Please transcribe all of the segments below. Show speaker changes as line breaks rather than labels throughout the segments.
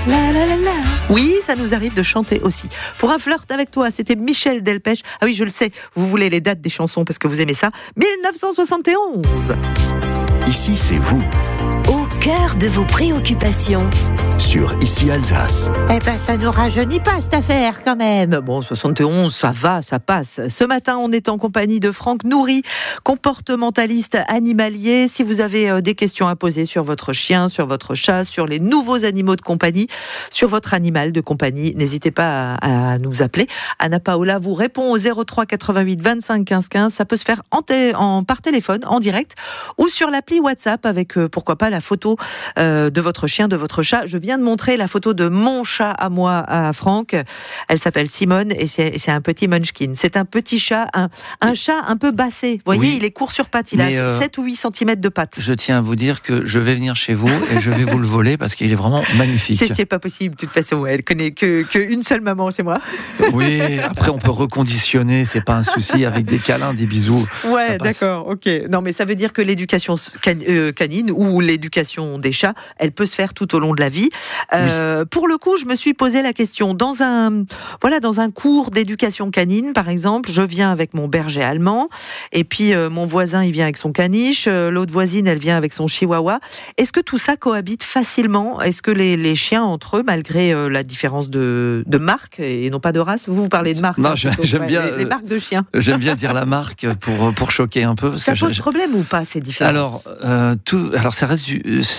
Oui, ça nous arrive de chanter aussi. Pour un flirt avec toi, c'était Michel Delpech. Ah oui, je le sais, vous voulez les dates des chansons parce que vous aimez ça. 1971.
Ici, c'est vous,
Au cœur de vos préoccupations.
sur Ici Alsace.
Eh ben, ça nous rajeunit pas cette affaire quand même. Bon, 71, ça va, ça passe. Ce matin, on est en compagnie de Franck Nourry, comportementaliste animalier. Si vous avez des questions à poser sur votre chien, sur votre chat, sur les nouveaux animaux de compagnie, sur votre animal de compagnie, n'hésitez pas à nous appeler. Anna Paola vous répond au 03 88 25 15 15. Ça peut se faire par téléphone, en direct, ou sur l'appli WhatsApp avec, pourquoi pas, la photo de votre chien, de votre chat. Je viens de montrer la photo de mon chat à moi, à Franck. Elle s'appelle Simone et c'est un petit munchkin. C'est un petit chat, un chat un peu bassé. Vous voyez,
Oui.
il est court sur pattes. Il a 7 ou 8 cm de pattes.
Je tiens à vous dire que je vais venir chez vous et je vais vous le voler parce qu'il est vraiment magnifique.
C'est pas possible, de toute façon. Elle connaît qu'une seule maman chez moi.
Oui, après on peut reconditionner, c'est pas un souci, avec des câlins, des bisous.
Ouais, d'accord, ok. Non, mais ça veut dire que l'éducation canine ou l'éducation des chats, elle peut se faire tout au long de la vie. Pour le coup, je me suis posé la question dans un cours d'éducation canine, par exemple, je viens avec mon berger allemand, et puis mon voisin, il vient avec son caniche, l'autre voisine, elle vient avec son chihuahua. Est-ce que tout ça cohabite facilement ? Est-ce que les chiens entre eux, malgré la différence de marque et non pas de race, vous parlez de marque?
Non, j'aime bien
les marques de chiens.
J'aime bien dire la marque pour choquer un peu. Parce
Ça
que
pose problème ou pas, ces différences?
Alors ça reste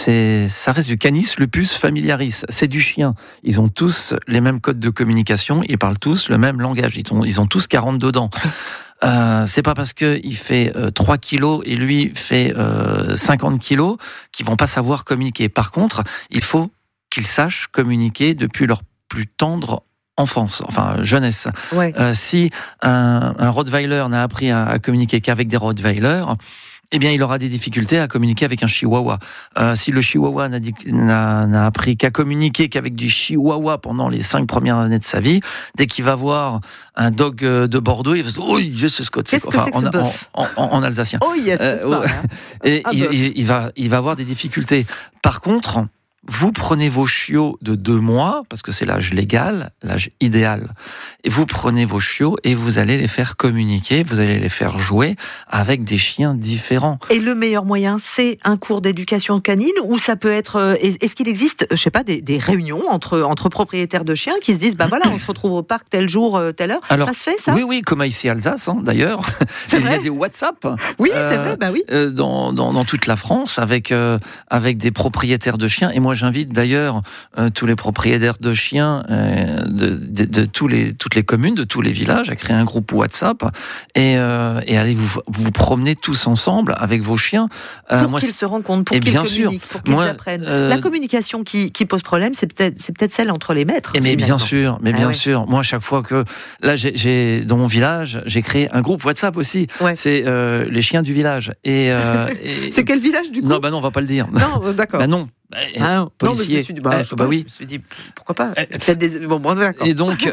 du Canis lupus familiaris. C'est du chien. Ils ont tous les mêmes codes de communication. Ils parlent tous le même langage. Ils ont tous 42 dents. C'est pas parce que il fait 3 kilos et lui fait 50 kilos qu'ils vont pas savoir communiquer. Par contre, il faut qu'ils sachent communiquer depuis leur plus tendre enfance, enfin jeunesse.
Ouais.
Si un Rottweiler n'a appris à communiquer qu'avec des Rottweilers, eh bien, il aura des difficultés à communiquer avec un chihuahua. Si le chihuahua n'a appris qu'à communiquer qu'avec du chihuahua pendant les 5 premières années de sa vie, dès qu'il va voir un dog de Bordeaux, il va se dire « Oh, yes, Scott !»
Qu'est-ce que c'est que ce bœuf
en alsacien.
Oh yes, c'est pas, hein.
Et il va avoir des difficultés. Par contre, vous prenez vos chiots de 2 mois, parce que c'est l'âge légal, l'âge idéal, et vous prenez vos chiots et vous allez les faire communiquer, vous allez les faire jouer avec des chiens différents.
Et le meilleur moyen, c'est un cours d'éducation canine, ou ça peut être... Est-ce qu'il existe, je sais pas, des réunions entre propriétaires de chiens qui se disent, bah voilà, on se retrouve au parc tel jour, telle heure. Alors, ça se fait, ça?
Oui, comme à Ici Alsace, d'ailleurs. Il y a des WhatsApp.
Oui, c'est vrai, bah oui.
Dans toute la France, avec des propriétaires de chiens. Et moi, j'invite d'ailleurs tous les propriétaires de chiens de toutes les communes, de tous les villages, à créer un groupe WhatsApp et aller vous promener tous ensemble avec vos chiens.
Pour qu'ils se rencontrent, pour qu'ils communiquent, pour qu'ils apprennent. La communication qui pose problème, c'est peut-être celle entre les maîtres.
Mais bien sûr. Moi, chaque fois que... Là, dans mon village, j'ai créé un groupe WhatsApp aussi. Ouais. C'est les chiens du village.
C'est quel village, du coup?
Non, non, on va pas le dire.
Non, d'accord.
Non. Policier.
Je me suis dit, pourquoi pas? D'accord.
Et donc,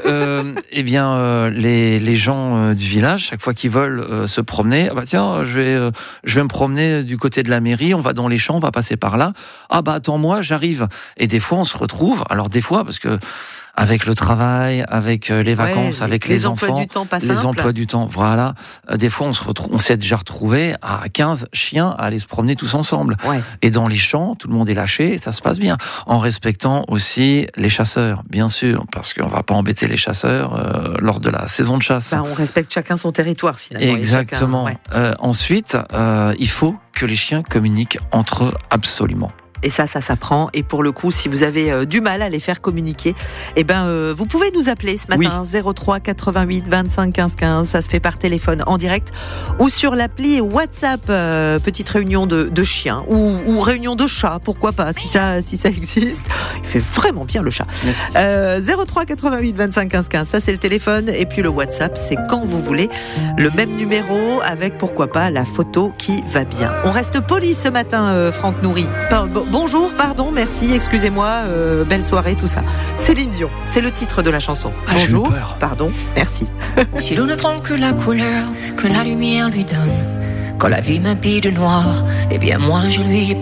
les gens du village, chaque fois qu'ils veulent se promener, tiens, je vais me promener du côté de la mairie, on va dans les champs, on va passer par là. Attends-moi, j'arrive. Et des fois, on se retrouve. Alors des fois, parce que avec le travail, avec les vacances, avec les enfants, les emplois du temps, voilà. Des fois, on s'est déjà retrouvé à 15 chiens à aller se promener tous ensemble. Ouais. Et dans les champs, tout le monde est lâché, et ça se passe bien. En respectant aussi les chasseurs, bien sûr, parce qu'on va pas embêter les chasseurs lors de la saison de chasse.
On respecte chacun son territoire, finalement.
Exactement. Ensuite, il faut que les chiens communiquent entre eux absolument.
Et ça s'apprend. Et pour le coup, si vous avez du mal à les faire communiquer, vous pouvez nous appeler ce matin, 03 88 25 15 15. Ça se fait par téléphone en direct ou sur l'appli WhatsApp. Petite réunion de chiens ou réunion de chats, pourquoi pas, si ça existe. Il fait vraiment bien le chat. 03 88 25 15 15. Ça, c'est le téléphone. Et puis le WhatsApp, c'est quand vous voulez. Le même numéro avec, pourquoi pas, la photo qui va bien. On reste poli ce matin, Franck Nourry. Bonjour, pardon, merci, excusez-moi, belle soirée, tout ça. Céline Dion, c'est le titre de la chanson. Bonjour, pardon, merci.
Si l'on ne prend que la couleur que la lumière lui donne, quand la vie m'habille de noir, eh bien moi je lui